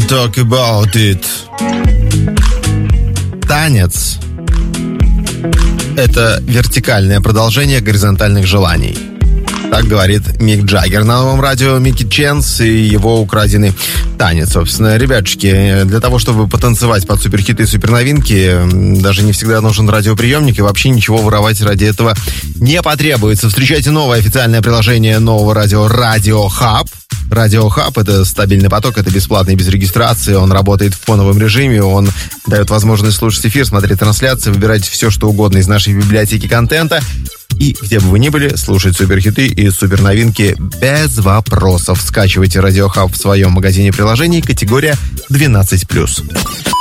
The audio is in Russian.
Don't talk about it. Танец – это вертикальное продолжение горизонтальных желаний. Так говорит Мик Джаггер на новом радио Микки Ченс и его украденный танец. Собственно, ребятушки, для того, чтобы потанцевать под суперхиты и суперновинки, даже не всегда нужен радиоприемник, и вообще ничего воровать ради этого не потребуется. Встречайте новое официальное приложение нового радио «Радио Хаб». Радио Хаб — это стабильный поток, это бесплатный, без регистрации, он работает в фоновом режиме, он дает возможность слушать эфир, смотреть трансляции, выбирать все, что угодно из нашей библиотеки контента. И где бы вы ни были, слушать суперхиты и суперновинки без вопросов. Скачивайте Радио Хаб в своем магазине приложений, категория 12+.